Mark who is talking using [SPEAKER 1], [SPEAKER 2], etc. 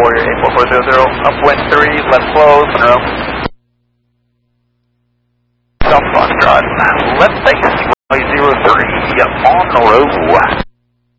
[SPEAKER 1] Warrior 84400, upwind 3, left close, Monroe. South Foxtrot, left base, runway 03, on the road.